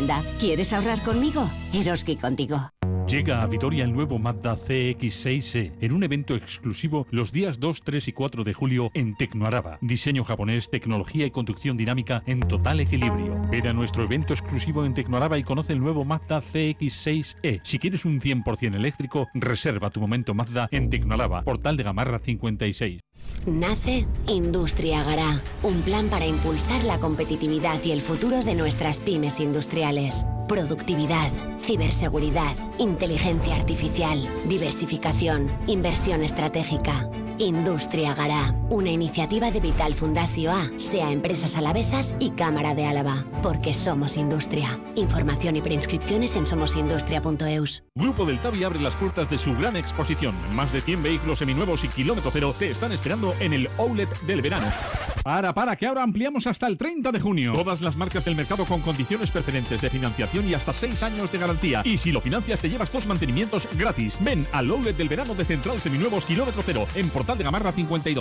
Mazda. ¿Quieres ahorrar conmigo? Eroski contigo. Llega a Vitoria el nuevo Mazda CX-6e en un evento exclusivo los días 2, 3 y 4 de julio en Tecnoaraba. Diseño japonés, tecnología y conducción dinámica en total equilibrio. Ven a nuestro evento exclusivo en Tecnoaraba y conoce el nuevo Mazda CX-6e. Si quieres un 100% eléctrico, reserva tu momento Mazda en Tecnoaraba, Portal de Gamarra 56. Nace Industria Gará, un plan para impulsar la competitividad y el futuro de nuestras pymes industriales. Productividad, ciberseguridad, inteligencia artificial, diversificación, inversión estratégica. Industria Gará, una iniciativa de Vital Fundació A, SEA Empresas Alavesas y Cámara de Álava, porque somos industria. Información y preinscripciones en somosindustria.eus. Grupo del Tabi abre las puertas de su gran exposición. Más de 100 vehículos seminuevos y kilómetro cero te están esperando en el Outlet del verano. Para, que ahora ampliamos hasta el 30 de junio. Todas las marcas del mercado con condiciones preferentes de financiación y hasta 6 años de garantía. Y si lo financias te llevas 2 mantenimientos gratis. Ven al Outlet del verano de Central Seminuevos kilómetro cero en Portal de Gamarra 52.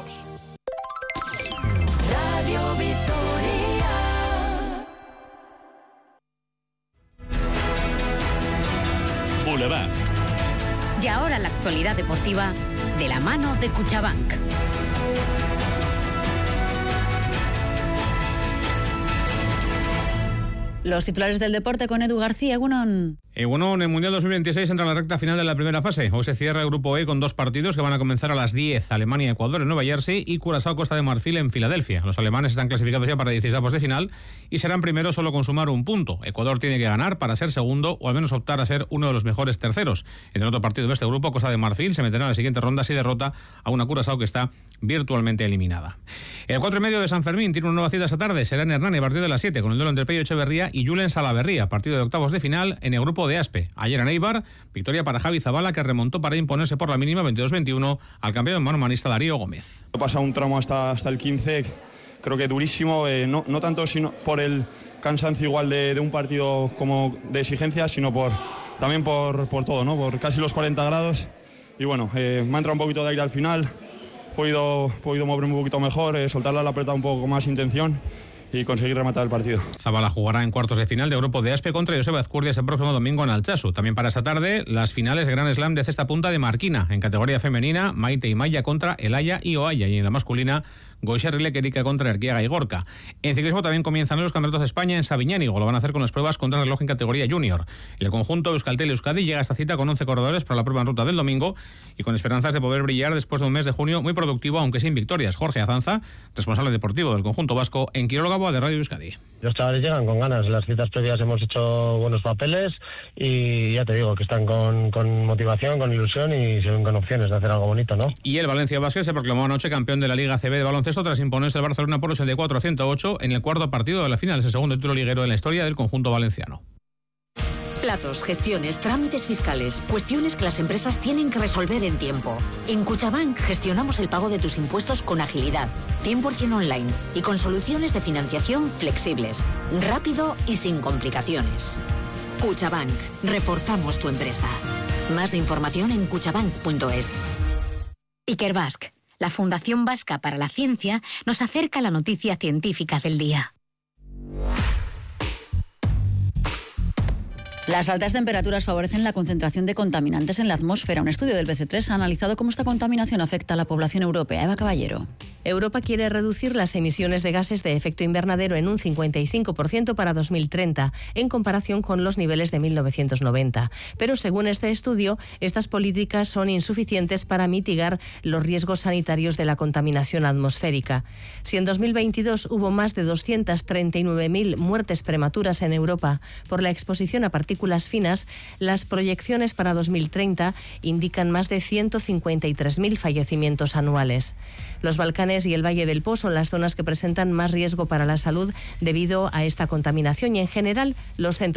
Radio Vitoria. Boulevard. Y ahora la actualidad deportiva de la mano de Cuchabank. Los titulares del deporte con Edu García. Egunon, el Mundial 2026 entra en la recta final de la primera fase. Hoy se cierra el Grupo E con 2 partidos que van a comenzar a las 10. Alemania-Ecuador en Nueva Jersey y Curazao-Costa de Marfil en Filadelfia. Los alemanes están clasificados ya para 16avos de final y serán primeros solo con sumar un punto. Ecuador tiene que ganar para ser segundo o al menos optar a ser uno de los mejores terceros. En el otro partido de este grupo, Costa de Marfil se meterá en la siguiente ronda si derrota a una Curazao que está virtualmente eliminada. El 4:30 de San Fermín tiene una nueva cita esta tarde. Será en Hernani a partir de las 7 con el duelo entre Pello Echeverría y Julen Salaverría. Partido de octavos de final en el grupo de Aspe. Ayer en Eibar, victoria para Javi Zabala, que remontó para imponerse por la mínima 22-21 al campeón manomanista Darío Gómez. Ha pasado un tramo hasta el 15, creo que durísimo, no tanto sino por el cansancio igual de un partido como de exigencia, sino también por todo, ¿no? Por casi los 40 grados. Y bueno, me ha entrado un poquito de aire al final, he podido moverme un poquito mejor, soltarla la pelota un poco con más intención y conseguir rematar el partido. Zabala jugará en cuartos de final de grupo de Aspe contra Joseba Azcurdias el próximo domingo en Altsasu. También para esa tarde, las finales Grand Slam de cesta punta de Marquina. En categoría femenina, Maite y Maya contra Elaya y Oaya. Y en la masculina, Goixer y Lequerica contra Erquiaga y Gorka. En ciclismo también comienzan los campeonatos de España en Sabiñánigo. Lo van a hacer con las pruebas contra reloj en categoría junior. El conjunto Euskaltel-Euskadi llega a esta cita con 11 corredores para la prueba en ruta del domingo y con esperanzas de poder brillar después de un mes de junio muy productivo, aunque sin victorias. Jorge Azanza, responsable deportivo del conjunto vasco en Quirolo Gaboa de Radio Euskadi. Los chavales llegan con ganas. En las citas previas hemos hecho buenos papeles y ya te digo que están con motivación, con ilusión y se ven con opciones de hacer algo bonito, ¿no? Y el Valencia Basket se proclamó anoche campeón de la Liga ACB de baloncesto tras imponerse el Barcelona por 84-108 en el cuarto partido de la final. Es el segundo título liguero en la historia del conjunto valenciano. Plazos, gestiones, trámites fiscales, cuestiones que las empresas tienen que resolver en tiempo. En Cuchabank gestionamos el pago de tus impuestos con agilidad, 100% online y con soluciones de financiación flexibles, rápido y sin complicaciones. Cuchabank, reforzamos tu empresa. Más información en cuchabank.es. Ikerbasque, la Fundación Vasca para la Ciencia, nos acerca a la noticia científica del día. Las altas temperaturas favorecen la concentración de contaminantes en la atmósfera. Un estudio del BC3 ha analizado cómo esta contaminación afecta a la población europea. Eva Caballero. Europa quiere reducir las emisiones de gases de efecto invernadero en un 55% para 2030, en comparación con los niveles de 1990. Pero según este estudio, estas políticas son insuficientes para mitigar los riesgos sanitarios de la contaminación atmosférica. Si en 2022 hubo más de 239.000 muertes prematuras en Europa por la exposición a partículas finas, las proyecciones para 2030 indican más de 153.000 fallecimientos anuales. Los Balcanes y el Valle del Po son las zonas que presentan más riesgo para la salud debido a esta contaminación y en general los centros